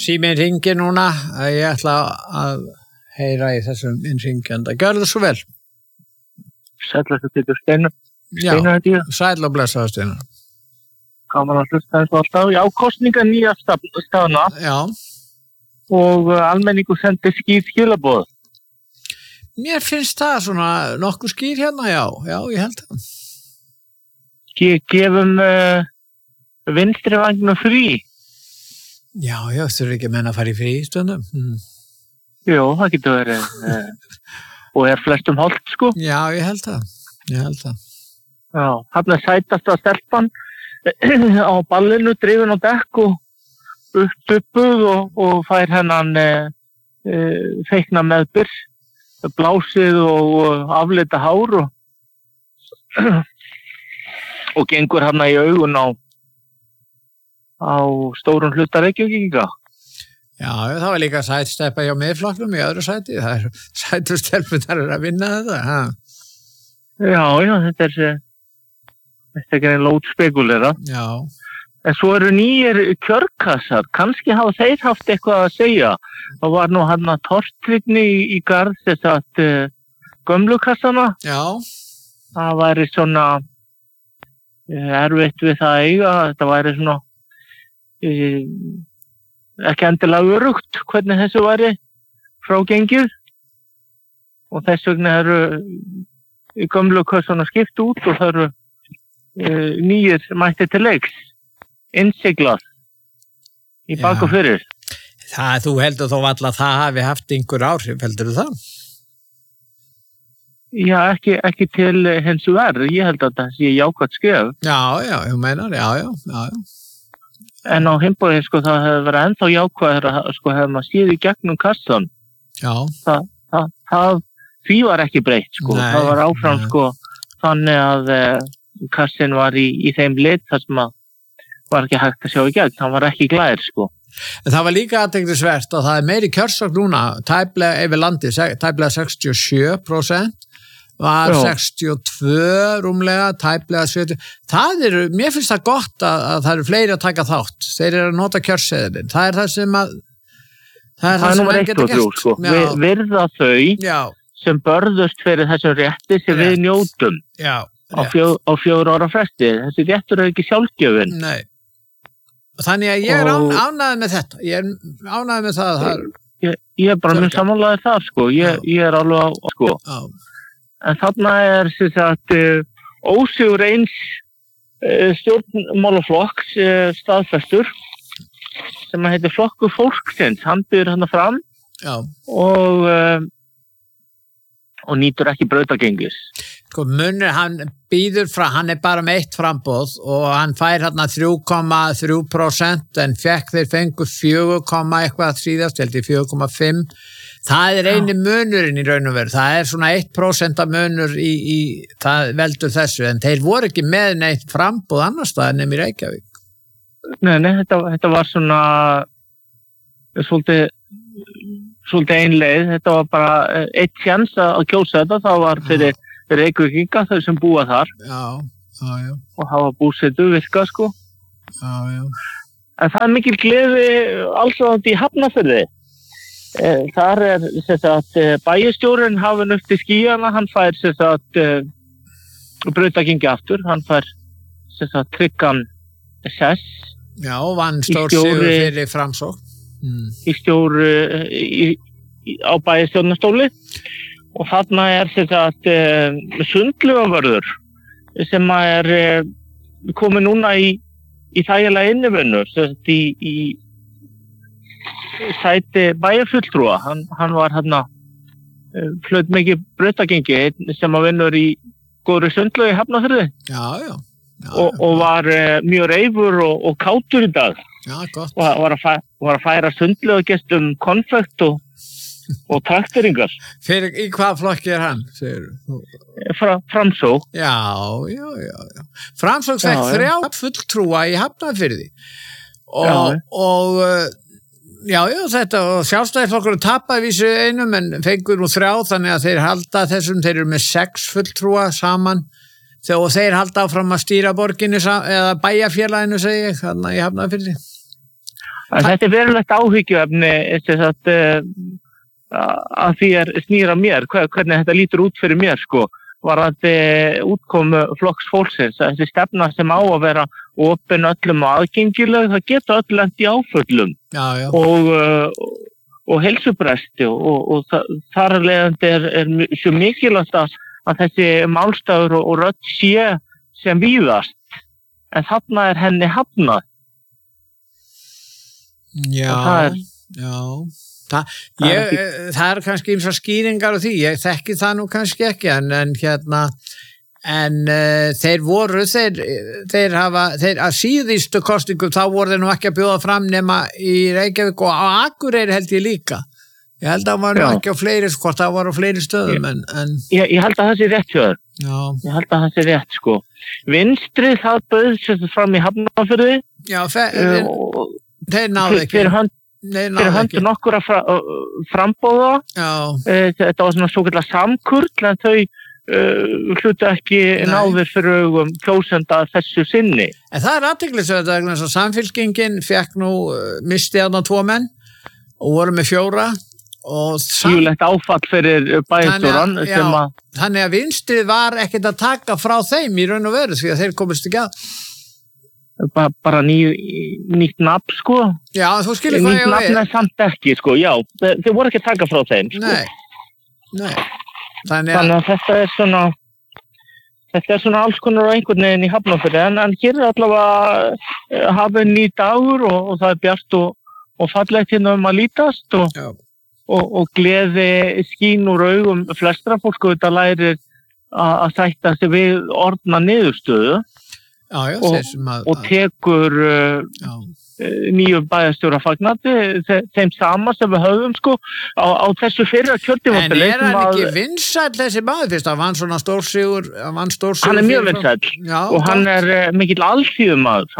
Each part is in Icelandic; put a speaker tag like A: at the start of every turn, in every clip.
A: Síminn hringir núna, ég ætla að heyra í þessum innringjanda. Gjörðu svo vel.
B: Sæll að þetta Steinar.
A: Já, sæll og blessaður Steinar.
B: Gaman að hlusta eins og alltaf. Já, kosninga nýja staðna.
A: Já.
B: Og almenningu sendi skýr skilaboð.
A: Mér finnst það svona nokkuð skýr hérna, já, ég held það.
B: Gefum vinstri vagnu frí.
A: Já, þurfi ekki að menna að fara í frí stundum.
B: Jó, það getur verið og flestum holdt, sko.
A: Já, ég held það.
B: Já, hann sætasta stelpan á ballinu, drifin á dekk og uppbuð og fær hennan feikna meðbyr, blásið og aflita hár og gengur hann í augun á stórum hluta Reykjavíkinga.
A: Já, það var líka sætsteppa hjá miðflokknum í öðru sæti. Það sætu stelpunar að vinna þetta. Ha?
B: Já, þetta er ekki einn lótspekulera.
A: Já.
B: En svo eru nýjir kjörkassar. Kannski hafa þeir haft eitthvað að segja. Það var nú hann að tortryggni í garð þess að gömlu kassana.
A: Já.
B: Það væri svona erfitt við það að eiga. Þetta væri svona ekki endilega örugt hvernig þessu væri frágengið. Og þess vegna eru í gömlu kassana skipt út og það eru nýjir mætti til leiks. Innsiglað í bak og fyrir.
A: Það, þú heldur þó alla að það hafi haft einhver áhrif, heldur þú það?
B: Já, ekki til hins vegar. Ég held að það sé jákvætt skref.
A: Já, ég meinar, já.
B: En á himboði, sko, það hefur verið ennþá jákvæður að, sko, hefur maður séð í gegnum kassan.
A: Já.
B: Því var ekki breytt, sko.
A: Nei,
B: það var áfram, sko, þannig að kassin var í þeim lit þar sem að var ekki hægt að sjá í gegn, hann var ekki glær, sko.
A: En það var líka athyglisvert að það er meiri kjörsókn núna, tæplega yfir landi, tæplega 67%, var 62 rúmlega, tæplega 70. Mér finnst það gott að það eru fleiri að taka þátt. Þeir eru að nota kjörseðilinn. Það er það sem að
B: það er nummer 1 og 3, sko. Virða þau sem börðust fyrir þessum rétti sem við njótum.
A: Já.
B: Á 4 ára fresti. Þessi réttur er ekki sjálfgjöfin.
A: Nei. Þannig að ég er ánægður með þetta. Ég er ánægður með það.
B: Ég er bara mjög samanlegaður það, sko. Ég er alveg á, sko.
A: Já.
B: En þarna er sem sagt ósigur eins stjórnmálaflokks staðfestur sem heitir Flokkur fólksins. Hann býður hann fram.
A: Já.
B: Og nýtur ekki brautagengis.
A: Sko, munur, hann býður frá, hann er bara með 1 framboð og hann fær hérna 3,3% en þeir fengu 4, eitthvað síðast, held ég 4,5. Það er eini munurinn í raun og veru. Það er svona 1% munur í það veldur þessu, en þeir voru ekki með neitt framboð annars staðar nema í Reykjavík.
B: Nei, þetta var svona svolítið ein leið. Þetta var bara 1 sjans að kjósa þetta. Það var fyrir Reykjavíkinga, þau sem búa þar.
A: Já.
B: Og hafa búsetu virka, sko.
A: Já.
B: En það er mikil gleði allsráðandi í Hafnarfirði. Þar er bæjarstjórinn hafinn upp til skýjana, hann fær brautagengi aftur, hann fær tryggan sess.
A: Já, vann stór sigur fyrir Framsókn.
B: Í stjóri á bæjarstjórnarstóli og þarna er sundlugavörður sem er komið núna í þægilega innivunnu í sæti bæjarfulltrúa. Hann var flaut mikið brautagengi sem að vinnur í góðri sundlögu í Hafnarfirði.
A: Já.
B: Og var mjög reifur og kátur í dag.
A: Já, gott.
B: Og var að færa sundlögugestum konfekt og traktoringar.
A: Í hvað flokki er hann, segir þú?
B: Framsókn.
A: Já. Framsókn fekk 3 fulltrúa í Hafnarfirði. Og þetta og Sjálfstæðisflokkurinn tapaði vísu einum en fengur nú 3 þannig að þeir halda þessum, þeir eru með 6 fulltrúa saman og þeir halda áfram að stýra borginni eða bæjarfélaginu segi ég, þarna í Hafnarfirði.
B: En þetta verulegt áhyggjuefni að því snýra mér, hvernig þetta lítur út fyrir mér, sko, varðandi útkomu Flokks fólksins, þessi stefna sem á að vera opin öllum og aðgengileg, það geta öll lent í áföllum og heilsubresti og þar af leiðandi er svo mikilvægt að þessi málstafur og rödd sé sem víðast, en þarna henni hafnað. Það
A: kannski ýmsar skýringar á því, ég þekki það nú kannski ekki, en þeir að síðustu kosningu þá voru þeir nú ekki að bjóða fram nema í Reykjavík og á Akureyri held ég líka. Ég held að það var ekki á fleiri, hvort það var á fleiri stöðum
B: Ég held að það sé rétt hjá þér. Ég held að það sé rétt, sko. Vinstri það bauð sér fram í Hafnarfirði.
A: Já, þeir náðu ekki.
B: Fyrir höndu nokkura frambóða. Þetta var svona svokallar samkurl, en þau hlutu ekki náður fyrir augum kjósenda þessu sinni.
A: En það athyglisvert að Samfylkingin fekk nú misti þarna 2 menn og voru með 4 og
B: skjúlegt áfall fyrir bæjarstjóran
A: þannig að vinstrið var ekkert að taka frá þeim í raun og veru því að þeir komist ekki að
B: bara nýtt nafn, sko.
A: Já, þú skilur hvað ég
B: nýtt nafn er samt ekki, sko, já, þeir voru ekki að taka frá þeim, sko.
A: Nei.
B: Þannig að þetta er svona alls konar á einhvern veginn í Hafnarfirði, en hér allavega hafið ný dagur og það er bjart og fallegt hérna að lítast og gleði skín úr augum flestra fólk og þetta lærir að sætta sig við orðna niðurstöðu og tekur nýju bæjarstjóra fagnandi þeim sama sem við höfum, sko, á þessu fyrra kjörtímabili.
A: En hann ekki vinsæll þessi maður fyrst? Hann vann svona stórsigur.
B: Hann er mjög vinsæll og hann er mikill alþýðumaður.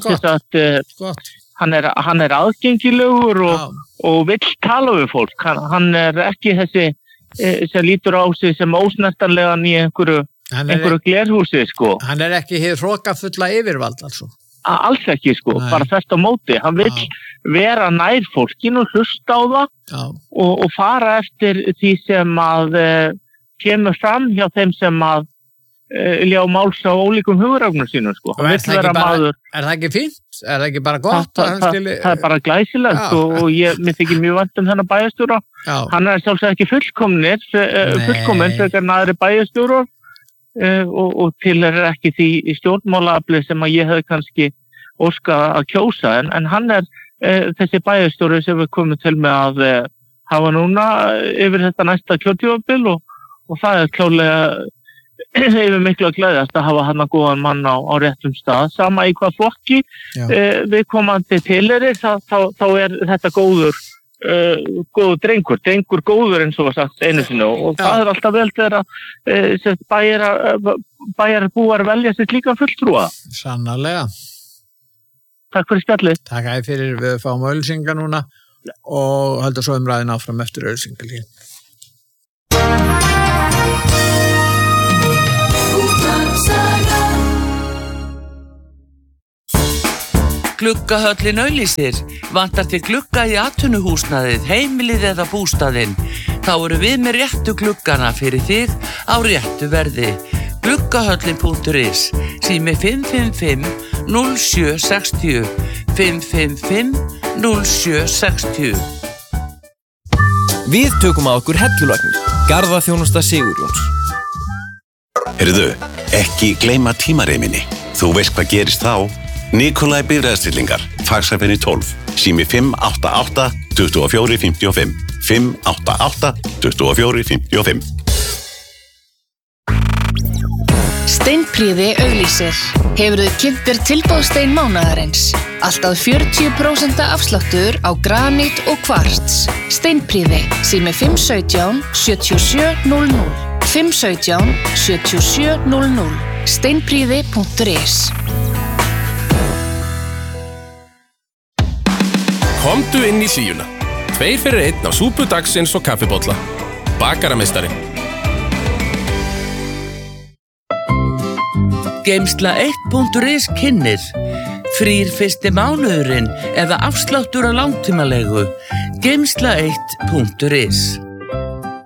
B: Hann er aðgengilegur og vill tala við fólk. Hann er ekki þessi sem lítur á sig sem ósnertanlegan í einhverju glerhúsi, sko.
A: Hann er ekki hér hrokafulla yfirvald, altså.
B: Alls ekki, sko, bara þvert á móti. Hann vill vera nær fólkinu, hlusta á það og fara eftir því sem að kemur fram hjá þeim sem að ljá máls á ólíkum hugurögnum sínum, sko.
A: Er það ekki fínt? Er það ekki bara gott?
B: Það er bara glæsilegt og mér þykir mjög vænt þennan bæjarstjóra. Hann er sjálfsagt ekki fullkominn frekar en aðrir bæjarstjórar og til ekki því stjórnmálaafli sem að ég hefði kannski óskað að kjósa, en hann er þessi bæjarstjóri sem við komum til með að hafa núna yfir þetta næsta kjörtímabil og það er klárlega yfir miklu að gleðjast að hafa hann að góðan mann á réttum stað, sama í hvað flokki við komandi tilheyrir, þá er þetta góður drengur góður eins og var sagt einu sinni og það er alltaf vel þegar bæjarbúar velja sitt líka fulltrúa.
A: Sannarlega.
B: Takk fyrir spjallið.
A: Takk æði fyrir, við fáum auglýsingar núna og höldum svo umræðin áfram eftir auglýsingar líka.
C: Gluggahöllin auglýsir. Vantar til glugga í atvinnuhúsnæðið, heimilið eða bústaðinn. Þá eru við með réttu gluggana fyrir þig á réttu verði. Gluggahöllin.is, sími 555 0760 555 0760.
D: Við tökum á okkur hellulagnir. Garðaþjónusta Sigurjóns.
E: Heyrðu, ekki gleyma tímareiminni. Þú veist hvað gerist þá? Nikolai Bifreiðastillingar, Faxaferðinni 12, sími 588 2455, 588 2455.
F: Steinprýði auglýsir. Hefurðu kynnt þér tilboðstein mánaðarins? Alltaf 40% afsláttur á granít og kvarts. Steinprýði, sími 517 7700, 517 7700, steinprýði.is.
G: Komdu inn í hlýjuna. 2 fyrir 1 á súpu dagsins og kaffibolla. Bakarameistari.
C: Geymsla 1.is kynnir. frýr fyrsti mánuðurinn eða afsláttur á langtímalegu. Geymsla1.is